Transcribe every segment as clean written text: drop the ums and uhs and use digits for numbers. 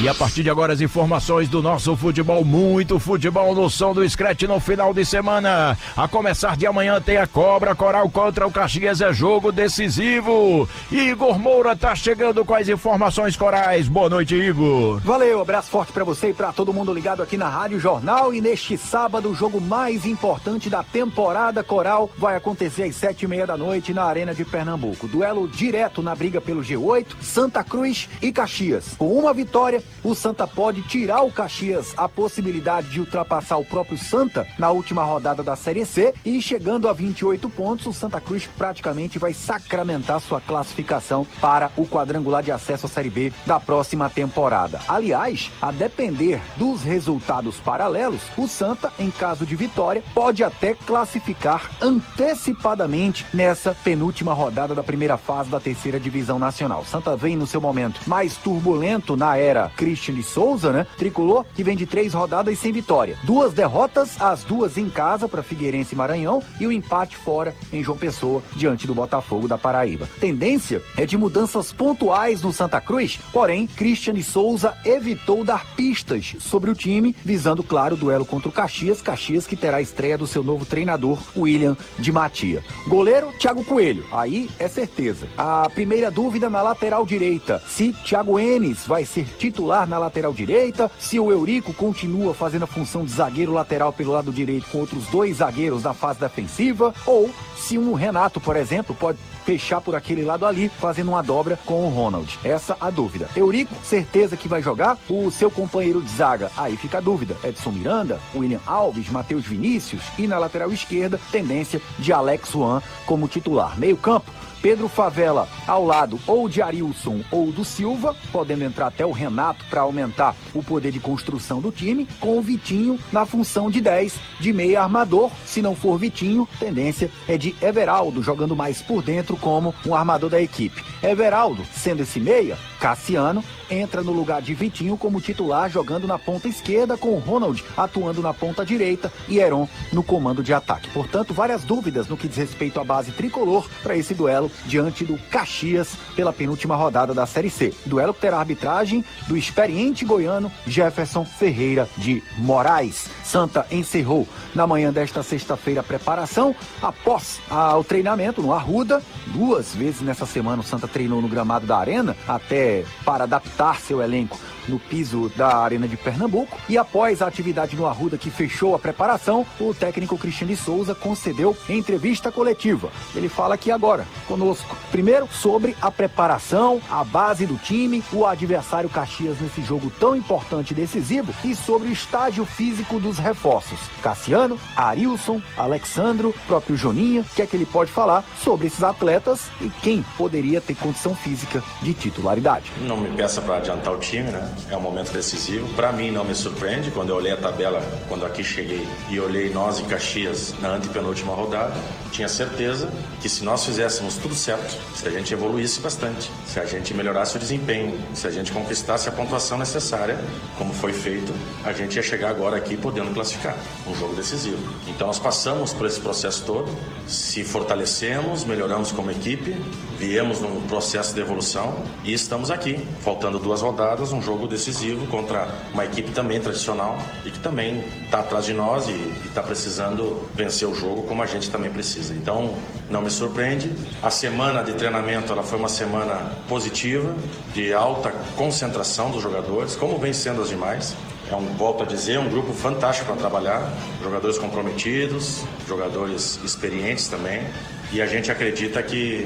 E a partir de agora as informações do nosso futebol, muito futebol no som do Scratch no final de semana. A começar de amanhã tem a Cobra Coral contra o Caxias, é jogo decisivo. Igor Moura tá chegando com as informações corais. Boa noite, Igor. Valeu, abraço forte pra você e pra todo mundo ligado aqui na Rádio Jornal. E neste sábado, o jogo mais importante da temporada coral vai acontecer às 7h30 da noite na Arena de Pernambuco. Duelo direto na briga pelo G8, Santa Cruz e Caxias. Com uma vitória, o Santa pode tirar o Caxias a possibilidade de ultrapassar o próprio Santa na última rodada da Série C e chegando a 28 pontos, o Santa Cruz praticamente vai sacramentar sua classificação para o quadrangular de acesso à Série B da próxima temporada. Aliás, a depender dos resultados paralelos, o Santa, em caso de vitória, pode até classificar antecipadamente nessa penúltima rodada da primeira fase da terceira divisão nacional. O Santa vem no seu momento mais turbulento na era Christian de Souza, né? Tricolor, que vem de 3 rodadas sem vitória. 2 derrotas, as 2 em casa para Figueirense e Maranhão e o empate fora em João Pessoa, diante do Botafogo da Paraíba. Tendência é de mudanças pontuais no Santa Cruz, porém, Christian de Souza evitou dar pistas sobre o time, visando, claro, o duelo contra o Caxias que terá a estreia do seu novo treinador, William de Matia. Goleiro, Thiago Coelho, aí é certeza. A primeira dúvida na lateral direita, se Thiago Enes vai ser titular na lateral direita, se o Eurico continua fazendo a função de zagueiro lateral pelo lado direito com outros 2 zagueiros na fase defensiva, ou se um Renato, por exemplo, pode fechar por aquele lado ali, fazendo uma dobra com o Ronald. Essa a dúvida. Eurico, certeza que vai jogar. O seu companheiro de zaga, aí fica a dúvida. Edson Miranda, William Alves, Matheus Vinícius e na lateral esquerda, tendência de Alex Juan como titular. Meio campo, Pedro Favela ao lado ou de Arilson ou do Silva, podendo entrar até o Renato para aumentar o poder de construção do time, com o Vitinho na função de 10, de meia armador. Se não for Vitinho, tendência é de Everaldo, jogando mais por dentro como um armador da equipe. Everaldo, sendo esse meia, Cassiano entra no lugar de Vitinho como titular, jogando na ponta esquerda, com o Ronald atuando na ponta direita e Heron no comando de ataque. Portanto, várias dúvidas no que diz respeito à base tricolor para esse duelo diante do Caxias pela penúltima rodada da Série C. Duelo que terá a arbitragem do experiente goiano Jefferson Ferreira de Moraes. Santa encerrou na manhã desta sexta-feira a preparação após o treinamento no Arruda. 2 vezes nessa semana o Santa treinou no gramado da Arena, até para adaptar seu elenco no piso da Arena de Pernambuco. E após a atividade no Arruda, que fechou a preparação, o técnico Christian de Souza concedeu entrevista coletiva. Ele fala aqui agora conosco, primeiro sobre a preparação, a base do time, o adversário Caxias nesse jogo tão importante e decisivo, e sobre o estágio físico dos reforços. Cassiano, Arilson, Alexandro, próprio Joninha, o que é que ele pode falar sobre esses atletas e quem poderia ter condição física de titularidade. Não me peça para adiantar o time, né? É um momento decisivo. Para mim não me surpreende, quando eu olhei a tabela, quando aqui cheguei e olhei nós e Caxias na antepenúltima rodada, tinha certeza que se nós fizéssemos tudo certo, se a gente evoluísse bastante, se a gente melhorasse o desempenho, se a gente conquistasse a pontuação necessária, como foi feito, a gente ia chegar agora aqui podendo classificar um jogo decisivo. Então nós passamos por esse processo todo, se fortalecemos, melhoramos como equipe, viemos num processo de evolução e estamos aqui, faltando 2 rodadas, um jogo decisivo contra uma equipe também tradicional e que também está atrás de nós e está precisando vencer o jogo como a gente também precisa. Então, não me surpreende. A semana de treinamento ela foi uma semana positiva, de alta concentração dos jogadores, como vem sendo as demais. Volto a dizer, um grupo fantástico para trabalhar, jogadores comprometidos, jogadores experientes também. E a gente acredita que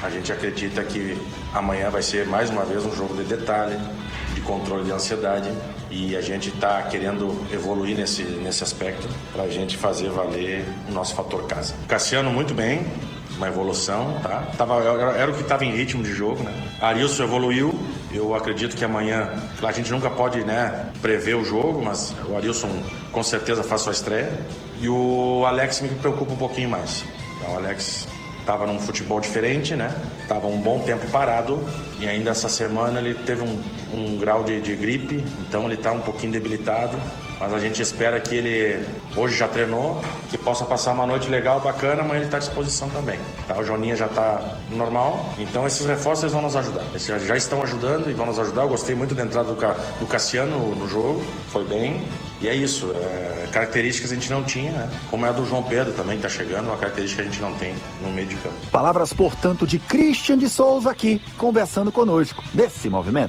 amanhã vai ser mais uma vez um jogo de detalhe, de controle de ansiedade, e a gente está querendo evoluir nesse aspecto para a gente fazer valer o nosso fator casa. Cassiano muito bem, uma evolução, tá? Era o que estava em ritmo de jogo, né? Arilson evoluiu. Eu acredito que amanhã, a gente nunca pode, né, prever o jogo, mas o Arilson com certeza faz sua estreia. E o Alex me preocupa um pouquinho mais. Então, o Alex estava num futebol diferente, né? Estava um bom tempo parado e ainda essa semana ele teve um grau de gripe, então ele está um pouquinho debilitado mas a gente espera que ele hoje já treinou, que possa passar uma noite legal, bacana, mas ele está à disposição também. Tá? O Joninha já está normal, então esses reforços vão nos ajudar. Eles já estão ajudando e vão nos ajudar. Eu gostei muito da entrada do Cassiano no jogo, foi bem. E é isso, características a gente não tinha, né? Como é a do João Pedro também, que está chegando, uma característica que a gente não tem no meio de campo. Palavras, portanto, de Christian de Souza aqui, conversando conosco desse movimento.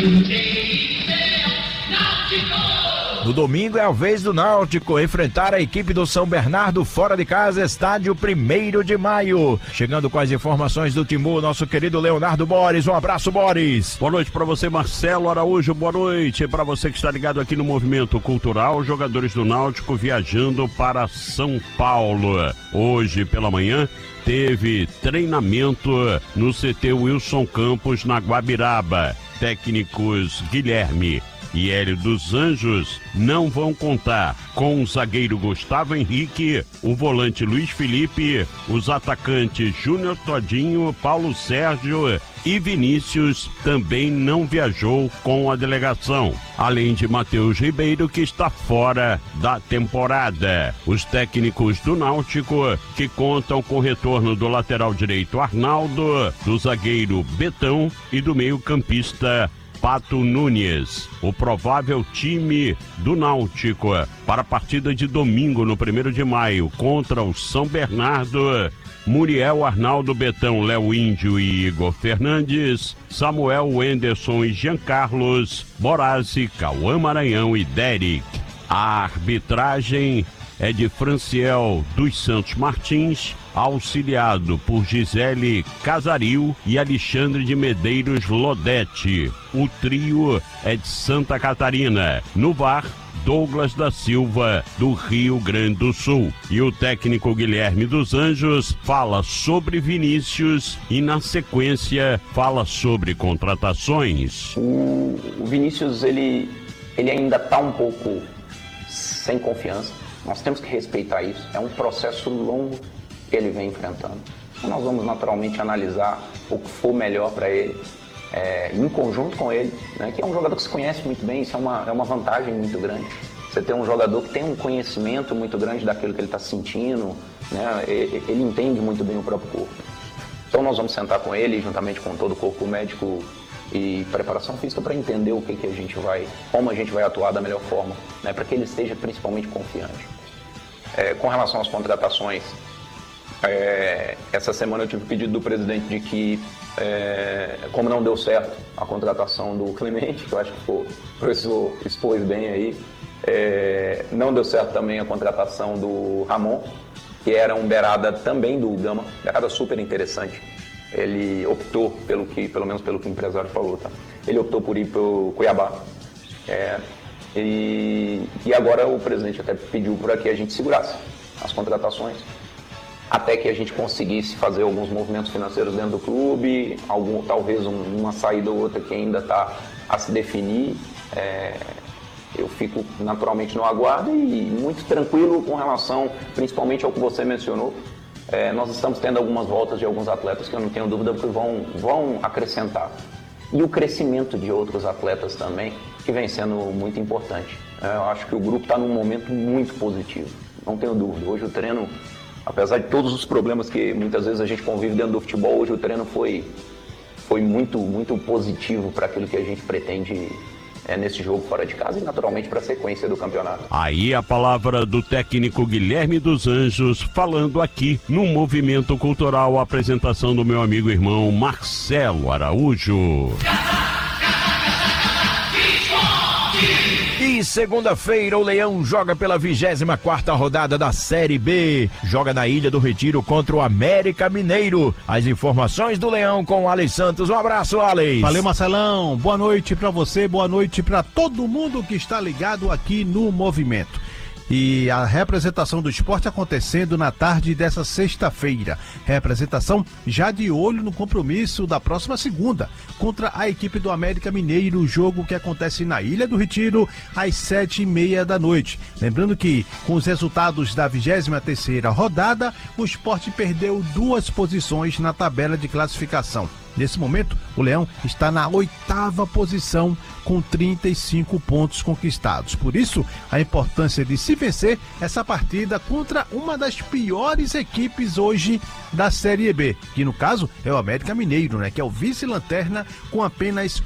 No domingo é a vez do Náutico enfrentar a equipe do São Bernardo fora de casa, estádio 1º de maio. Chegando com as informações do Timbu, nosso querido Leonardo Boris. Um abraço, Boris. Boa noite para você, Marcelo Araújo. Boa noite para você que está ligado aqui no Movimento Cultural. Jogadores do Náutico viajando para São Paulo. Hoje pela manhã teve treinamento no CT Wilson Campos, na Guabiraba. Técnicos Guilherme e Hélio dos Anjos não vão contar com o zagueiro Gustavo Henrique, o volante Luiz Felipe, os atacantes Júnior Todinho, Paulo Sérgio e Vinícius também não viajou com a delegação, além de Matheus Ribeiro, que está fora da temporada. Os técnicos do Náutico, que contam com o retorno do lateral direito Arnaldo, do zagueiro Betão e do meio-campista Pato Nunes. O provável time do Náutico para a partida de domingo, no 1º de maio, contra o São Bernardo: Muriel, Arnaldo, Betão, Léo Índio e Igor Fernandes, Samuel, Wenderson e Jean Carlos, Borazzi, Cauã Maranhão e Derek. A arbitragem é de Franciel dos Santos Martins, auxiliado por Gisele Casaril e Alexandre de Medeiros Lodete. O trio é de Santa Catarina. No VAR, Douglas da Silva, do Rio Grande do Sul. E o técnico Guilherme dos Anjos fala sobre Vinícius e, na sequência, fala sobre contratações. O Vinícius, ele ainda está um pouco sem confiança. Nós temos que respeitar isso. É um processo longo que ele vem enfrentando. Então nós vamos naturalmente analisar o que for melhor para ele, em conjunto com ele, né, que é um jogador que se conhece muito bem. Isso é uma vantagem muito grande. Você tem um jogador que tem um conhecimento muito grande daquilo que ele está sentindo, né, ele entende muito bem o próprio corpo. Então nós vamos sentar com ele, juntamente com todo o corpo médico e preparação física, para entender como a gente vai atuar da melhor forma, né, para que ele esteja principalmente confiante. Com relação às contratações, essa semana eu tive pedido do presidente de que, como não deu certo a contratação do Clemente, que eu acho que o professor expôs bem aí, não deu certo também a contratação do Ramon, que era um beirada também do Gama, beirada super interessante. Ele optou, pelo menos pelo que o empresário falou, tá? Ele optou por ir para o Cuiabá. E agora o presidente até pediu para que a gente segurasse as contratações, até que a gente conseguisse fazer alguns movimentos financeiros dentro do clube, talvez uma saída ou outra que ainda está a se definir. Eu fico naturalmente no aguardo e muito tranquilo com relação, principalmente ao que você mencionou. Nós estamos tendo algumas voltas de alguns atletas que eu não tenho dúvida que vão acrescentar. E o crescimento de outros atletas também, que vem sendo muito importante. Eu acho que o grupo está num momento muito positivo, não tenho dúvida. Hoje o treino, apesar de todos os problemas que muitas vezes a gente convive dentro do futebol, hoje o treino foi muito, muito positivo para aquilo que a gente pretende nesse jogo fora de casa e naturalmente para a sequência do campeonato. Aí a palavra do técnico Guilherme dos Anjos, falando aqui no Movimento Cultural, a apresentação do meu amigo e irmão Marcelo Araújo. E segunda-feira o Leão joga pela 24ª rodada da Série B. Joga na Ilha do Retiro contra o América Mineiro. As informações do Leão com o Alex Santos. Um abraço, Alex. Valeu, Marcelão. Boa noite pra você, boa noite pra todo mundo que está ligado aqui no Movimento. E a representação do esporte acontecendo na tarde dessa sexta-feira. Representação já de olho no compromisso da próxima segunda contra a equipe do América Mineiro, jogo que acontece na Ilha do Retiro às 7h30 da noite. Lembrando que com os resultados da 23ª rodada, o esporte perdeu 2 posições na tabela de classificação. Nesse momento, o Leão está na 8ª posição com 35 pontos conquistados. Por isso, a importância de se vencer essa partida contra uma das piores equipes hoje da Série B, que no caso é o América Mineiro, né, que é o vice-lanterna com apenas